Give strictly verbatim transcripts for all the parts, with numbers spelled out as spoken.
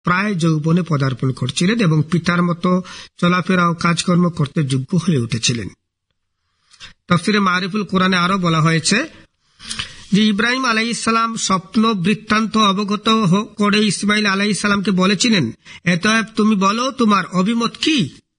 প্রায় যৌবনে পদার্পণ করছিলেন এবং পিতার মতো চলাফেরা ও কাজকর্ম করতে যোগ্য হয়ে উঠেছিলেন। তাফসীরে মারিফুল কোরআনে আরো বলা হয়েছে যে ইব্রাহিম আলাইহিস সালাম স্বপ্ন বৃত্তান্ত অবগত করে ইসমাইল আলাইহিস সালামকে বলেছিলেন, অতএব তুমি বলো তোমার অভিমত কি।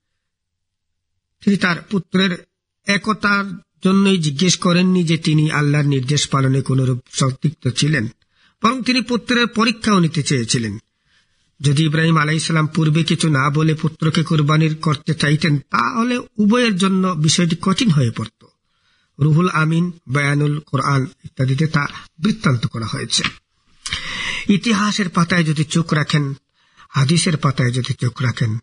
তিনি তার পুত্রের একতার জন্যই জিজ্ঞেস করেননি যে তিনি আল্লাহর নির্দেশ পালনে কোনরূপ সম্পৃক্ত ছিলেন, বরং তিনি পুত্রের পরীক্ষাও নিতে চেয়েছিলেন। যদি ইব্রাহিম আলাইহিস সালাম পূর্বে কিছু না বলে পুত্রকে কুরবানির করতে চাইতেন, তাহলে উভয়ের জন্য বিষয়টি কঠিন হয়ে পড়ত। রুহুল আমিন, বয়ানুল কোরআন ইত্যাদিতে তা বৃত্তান্ত করা হয়েছে। ইতিহাসের পাতায় যদি চোখ রাখেন, হাদিসের পাতায় যদি চোখ রাখেন,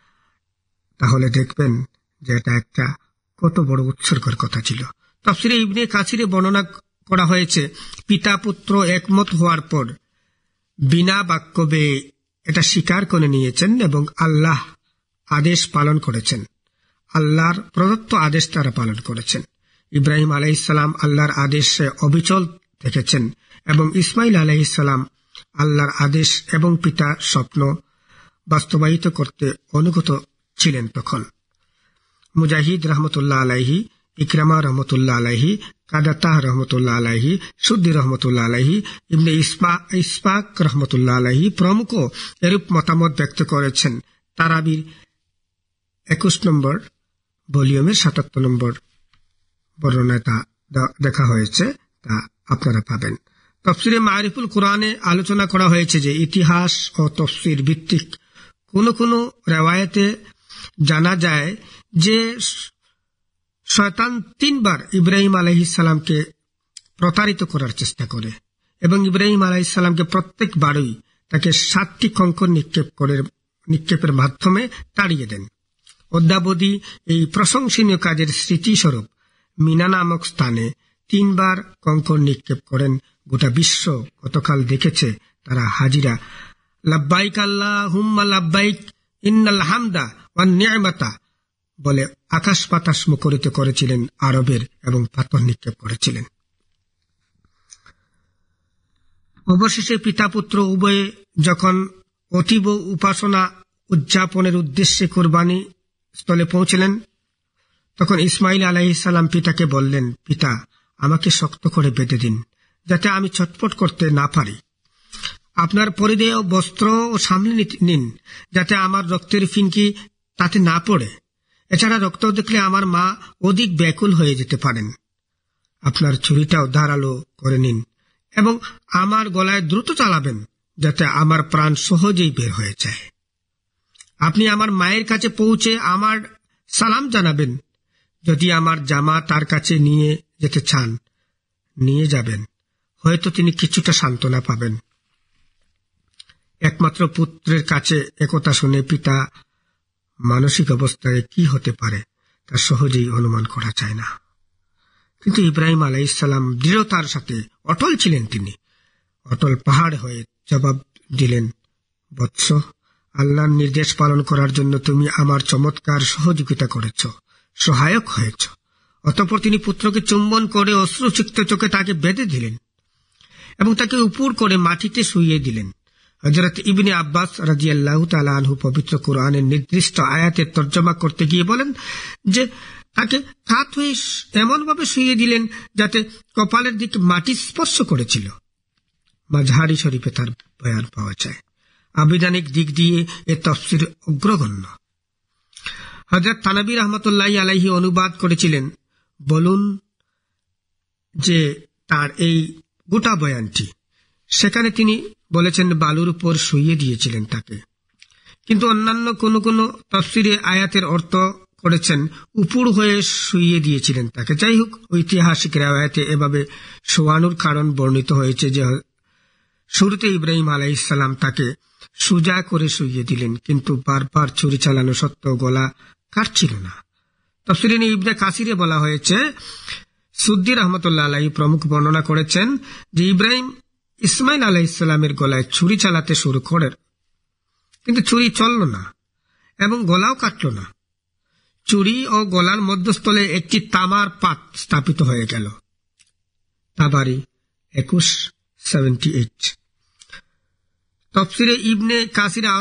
তাহলে দেখবেন যে এটা একটা কত বড় উৎসর্গের কথা ছিল। তাফসীরে ইবনে কাসিরে বর্ণনা করা হয়েছে, পিতা পুত্র একমত হওয়ার পর বিনা বাক্য ব্যয়ে এটা স্বীকার করে নিয়েছেন এবং আল্লাহ আদেশ পালন করেছেন। আল্লাহর প্রদত্ত আদেশ তারা পালন করেছেন। ইব্রাহিম আলাইহিস সালাম আল্লাহর আদেশে অবিচল থেকেছেন এবং ইসমাইল আলাইহিস সালাম আল্লাহর আদেশ এবং পিতার স্বপ্ন বাস্তবায়িত করতে অনুগত ছিলেন। তখন মুজাহিদ রহমতুল্লাহ আলাইহি, ইকরামা রহমতুল্লাহ আলাইহি, কাদাতাহ রহমতুল্লাহ আলাইহি, সুদ্দি রহমতুল্লাহ আলাইহি, ইবনে ইসহাক রহমতুল্লাহ আলাইহি প্রমুখ এরূপ মতামত ব্যক্ত করেছেন। তারাবির একুশ নম্বর ভলিউমের সাতাত্তর নম্বর বর্ণনায় তা দেখা হয়েছে, তা আপনারা পাবেন। তাফসীরে মারিফুল কোরআনে আলোচনা করা হয়েছে যে ইতিহাস ও তাফসীর ভিত্তিক কোন কোন রিওয়ায়াতে জানা যায় যে শয়তান তিনবার ইব্রাহিম আলাইহিস সালামকে প্রতারিত করার চেষ্টা করে এবং ইব্রাহিম আলাইহিস সালামকে প্রত্যেকবারই তাকে সাতটি কঙ্কর নিক্ষেপ করে নিক্ষেপের মাধ্যমে তাড়িয়ে দেন। অদ্যাবধি এই প্রশংসনীয় কাজের স্মৃতিস্বরূপ মিনা নামক স্থানে তিনবার কঙ্কর নিক্ষেপ করেন। গোটা বিশ্ব গতকাল দেখেছে তারা হাজিরা লাব্বাইক আল্লাহুম্মা লাব্বাইক ইন্নাল হামদা ওয়ান নি'মাতা বলে আকাশ বাতাস মুখরিত করেছিলেন আরবের এবং পাথর নিক্ষেপ করেছিলেন। অবশেষে পিতা পুত্র উভয়ে যখন অতীব উপাসনা উদযাপনের উদ্দেশ্যে কুরবানি স্থলে পৌঁছলেন, তখন ইসমাইল আলাইহিস সালাম পিতাকে বললেন, পিতা, আমাকে শক্ত করে বেঁধে দিন যাতে আমি ছটফট করতে না পারি। আপনার পরিধেয় বস্ত্র ও সামলে নিন যাতে আমার রক্তের ফিনকি তাতে না পড়ে। এছাড়া রক্ত দেখলে আমার মা অধিক ব্যাকুল হয়ে যেতে পারেন। আপনার ছুরিটাও ধারালো করে নিন এবং আমার গলায় দ্রুত চালাবেন যাতে আমার প্রাণ সহজেই বের হয়ে যায়। আপনি আমার মায়ের কাছে পৌঁছে আমার সালাম জানাবেন। যদি আমার জামা তার কাছে নিয়ে যেতে চান, নিয়ে যাবেন, হয়তো তিনি কিছুটা সান্ত্বনা পাবেন। একমাত্র পুত্রের কাছে একথা শুনে পিতা মানসিক অবস্থায় কি হতে পারে তা সহজেই অনুমান করা যায় না। কিন্তু ইব্রাহিম আলাইহিস সালাম দৃঢ়তার সাথে অটল ছিলেন। তিনি অটল পাহাড় হয়ে জবাব দিলেন, বৎস, আল্লাহর নির্দেশ পালন করার জন্য তুমি আমার চমৎকার সহযোগিতা করেছ, সহায়ক হয়েছ। অতঃপর তিনি পুত্রকে চুম্বন করে অশ্রুসিক্ত চোখে তাকে বেঁধে দিলেন এবং তাকে উপর করে মাটিতে শুইয়ে দিলেন। হযরত ইবনে আব্বাস রাদিয়াল্লাহু তাআলা আনহু পবিত্র কোরআনের নির্দিষ্ট আয়াতের তর্জমা করতে গিয়ে বলেন যে তাকে কাত হয়ে এমন ভাবে শুইয়ে দিলেন যাতে কপালের দিকে মাটি স্পর্শ করেছিল। মাজহারি শরীফে তার বয়ান পাওয়া যায়। আবিধানিক দিক দিয়ে এ তাফসীর অগ্রগণ্য। হযরত থানবী রাহমাতুল্লাহি আলাইহি অনুবাদ করেছিলেন, বলুন যে তার এই গোটা বয়ানটি, সেখানে তিনি বলেছেন বালুর উপর শুইয়ে দিয়েছিলেন তাকে, কিন্তু অন্যান্য কোন কোন তাফসীরে আয়াতের অর্থ করেছেন উপর হয়ে শুইয়ে দিয়েছিলেন তাকে। যাই হোক, ঐতিহাসিক রিওয়ায়াতে এভাবে শোয়ানোর কারণ বর্ণিত হয়েছে যে শুরুতে ইব্রাহিম আলাইহিস সালাম তাকে সুজা করে শুইয়ে দিলেন, কিন্তু বারবার ছুরি চালানো সত্ত্বেও গলা কাটছিল না। তাফসীরে ইবনে কাসিরে বলা হয়েছে, সুদ্দি রহমতুল্লাহ আলাইহি প্রমুখ বর্ণনা করেছেন যে ইব্রাহিম ইসমাইল আলাইহিস সালামের গলায় ছুরি চালাতে শুরু করেন, কিন্তু ছুরি চলল না এবং গলাও কাটল না। ছুরি ও গলার মধ্যস্থলে একটি তামার পাত স্থাপিত হয়ে গেল। তাবারি একুশ সেভেন্টি এইট। তাফসীরে ইবনে কাসির